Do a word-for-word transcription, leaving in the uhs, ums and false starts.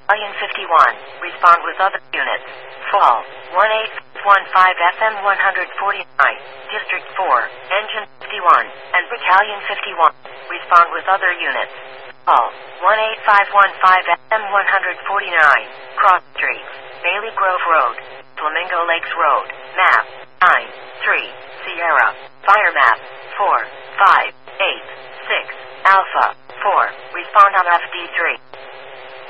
Battalion fifty-one, respond with other units. Fall, one eight one five F M one forty-nine, District four, Engine fifty-one, and Battalion fifty-one, respond with other units. Fall, one eight five one five F M one forty-nine, Cross Street, Bailey Grove Road, Flamingo Lakes Road, map, nine, three, Sierra, fire map, four, five, eight, six, Alpha, four, respond on F D three.